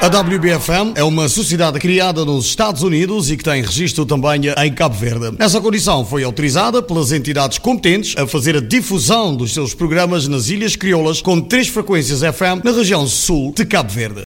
A WBFM é uma sociedade criada nos Estados Unidos e que tem registro também em Cabo Verde. Nessa condição foi autorizada pelas entidades competentes a fazer a difusão dos seus programas nas Ilhas Crioulas com 3 frequências FM na região sul de Cabo Verde.